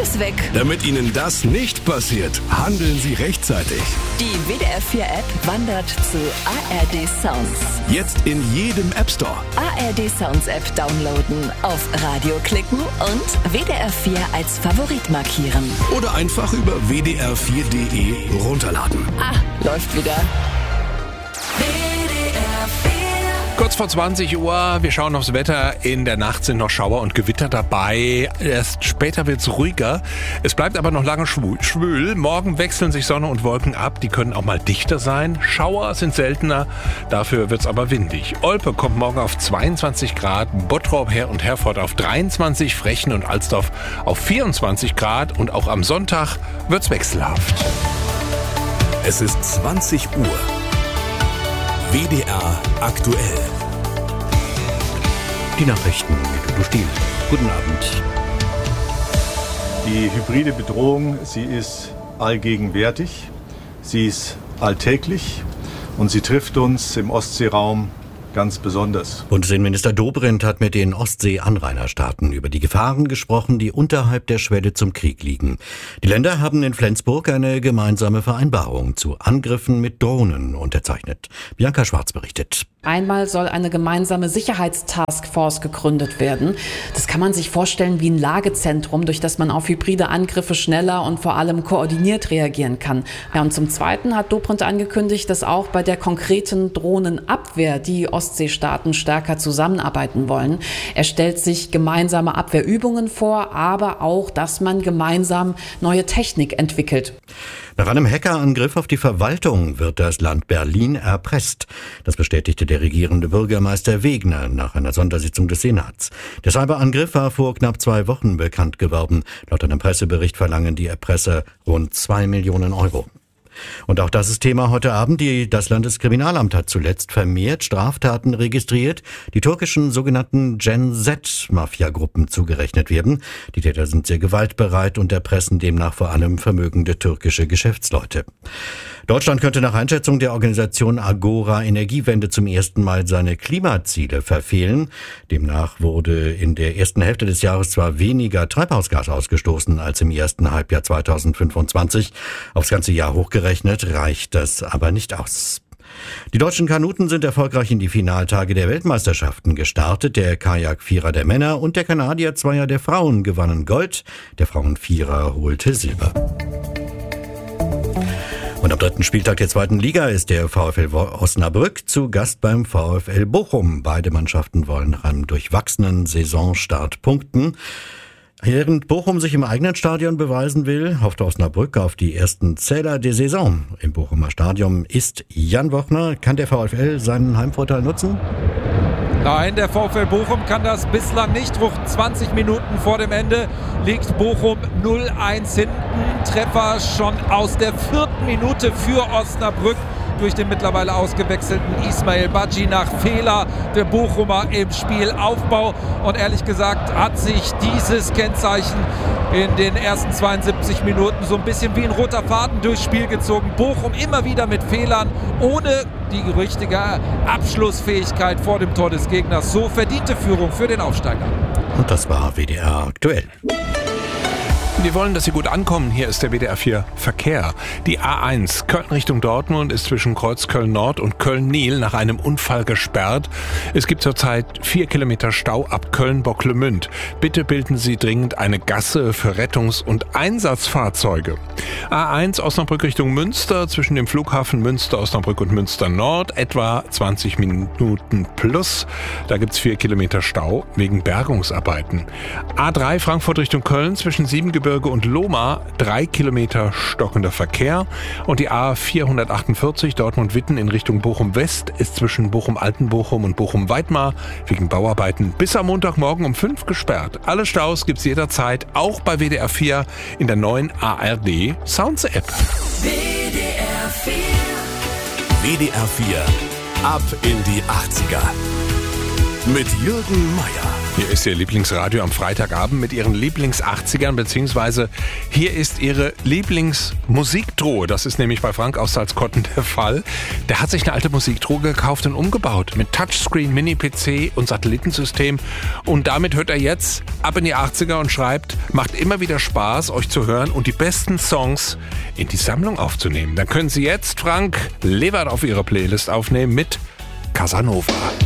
Bloß weg. Damit Ihnen das nicht passiert, handeln Sie rechtzeitig. Die WDR 4 App wandert zu ARD Sounds. Jetzt in jedem App Store. ARD Sounds App downloaden, auf Radio klicken und WDR 4 als Favorit markieren. Oder einfach über wdr4.de runterladen. Läuft wieder. WDR 4. Kurz vor 20 Uhr, wir schauen aufs Wetter. In der Nacht sind noch Schauer und Gewitter dabei. Erst später wird's ruhiger. Es bleibt aber noch lange schwül. Morgen wechseln sich Sonne und Wolken ab. Die können auch mal dichter sein. Schauer sind seltener. Dafür wird's aber windig. Olpe kommt morgen auf 22 Grad. Bottrop und Herford auf 23. Frechen und Alsdorf auf 24 Grad. Und auch am Sonntag wird's wechselhaft. Es ist 20 Uhr. WDR aktuell. Die Nachrichten mit Udo Stiel. Guten Abend. Die hybride Bedrohung, sie ist allgegenwärtig, sie ist alltäglich und sie trifft uns im Ostseeraum ganz besonders. Bundesinnenminister Dobrindt hat mit den Ostsee-Anrainerstaaten über die Gefahren gesprochen, die unterhalb der Schwelle zum Krieg liegen. Die Länder haben in Flensburg eine gemeinsame Vereinbarung zu Angriffen mit Drohnen unterzeichnet. Bianca Schwarz berichtet. Einmal soll eine gemeinsame Sicherheitstaskforce gegründet werden. Das kann man sich vorstellen wie ein Lagezentrum, durch das man auf hybride Angriffe schneller und vor allem koordiniert reagieren kann. Ja, und zum Zweiten hat Dobrindt angekündigt, dass auch bei der konkreten Drohnenabwehr die Ostseestaaten stärker zusammenarbeiten wollen. Er stellt sich gemeinsame Abwehrübungen vor, aber auch, dass man gemeinsam neue Technik entwickelt. Nach einem Hackerangriff auf die Verwaltung wird das Land Berlin erpresst. Das bestätigte der regierende Bürgermeister Wegner nach einer Sondersitzung des Senats. Der Cyberangriff war vor knapp 2 Wochen bekannt geworden. Laut einem Pressebericht verlangen die Erpresser rund 2 Millionen Euro. Und auch das ist Thema heute Abend. Das Landeskriminalamt hat zuletzt vermehrt Straftaten registriert, die türkischen sogenannten Gen-Z-Mafia-Gruppen zugerechnet werden. Die Täter sind sehr gewaltbereit und erpressen demnach vor allem vermögende türkische Geschäftsleute. Deutschland könnte nach Einschätzung der Organisation Agora Energiewende zum ersten Mal seine Klimaziele verfehlen. Demnach wurde in der ersten Hälfte des Jahres zwar weniger Treibhausgas ausgestoßen als im ersten Halbjahr 2025. Aufs ganze Jahr hochgerechnet reicht das aber nicht aus. Die deutschen Kanuten sind erfolgreich in die Finaltage der Weltmeisterschaften gestartet. Der Kajak-Vierer der Männer und der Kanadier-Zweier der Frauen gewannen Gold. Der Frauenvierer holte Silber. Und am 3. Spieltag der 2. Liga ist der VfL Osnabrück zu Gast beim VfL Bochum. Beide Mannschaften wollen nach einem durchwachsenen Saisonstart punkten. Während Bochum sich im eigenen Stadion beweisen will, hofft Osnabrück auf die ersten Zähler der Saison. Im Bochumer Stadion ist Jan Wochner. Kann der VfL seinen Heimvorteil nutzen? Nein, der VfL Bochum kann das bislang nicht. Rund 20 Minuten vor dem Ende liegt Bochum 0-1 hinten. Treffer schon aus der 4. Minute für Osnabrück durch den mittlerweile ausgewechselten Ismail Badji nach Fehler der Bochumer im Spielaufbau. Und ehrlich gesagt hat sich dieses Kennzeichen in den ersten 72 Minuten so ein bisschen wie ein roter Faden durchs Spiel gezogen. Bochum immer wieder mit Fehlern, ohne die richtige Abschlussfähigkeit vor dem Tor des Gegners. So verdiente Führung für den Aufsteiger. Und das war WDR aktuell. Wir wollen, dass Sie gut ankommen. Hier ist der WDR 4 Verkehr. Die A1 Köln Richtung Dortmund ist zwischen Kreuzköln Nord und Köln Nil nach einem Unfall gesperrt. Es gibt zurzeit 4 Kilometer Stau ab Köln-Bocklemünd. Bitte bilden Sie dringend eine Gasse für Rettungs- und Einsatzfahrzeuge. A1 Osnabrück Richtung Münster zwischen dem Flughafen Münster, Osnabrück und Münster Nord etwa 20 Minuten plus. Da gibt's 4 Kilometer Stau wegen Bergungsarbeiten. A3 Frankfurt Richtung Köln zwischen Siebengebirge und Lohmar 3 Kilometer stockender Verkehr. Und die A448 Dortmund-Witten in Richtung Bochum-West ist zwischen Bochum-Altenbochum und Bochum-Weidmar wegen Bauarbeiten bis am Montagmorgen um 5 gesperrt. Alle Staus gibt's jederzeit, auch bei WDR 4 in der neuen ARD Sounds App. WDR 4. WDR 4 ab in die 80er mit Jürgen Meier. Hier ist Ihr Lieblingsradio am Freitagabend mit Ihren Lieblings-80ern, beziehungsweise hier ist Ihre Lieblingsmusiktruhe. Das ist nämlich bei Frank aus Salzkotten der Fall. Der hat sich eine alte Musiktruhe gekauft und umgebaut mit Touchscreen, Mini-PC und Satellitensystem. Und damit hört er jetzt ab in die 80er und schreibt, macht immer wieder Spaß, euch zu hören und die besten Songs in die Sammlung aufzunehmen. Dann können Sie jetzt Frank Levert auf Ihre Playlist aufnehmen mit Casanova.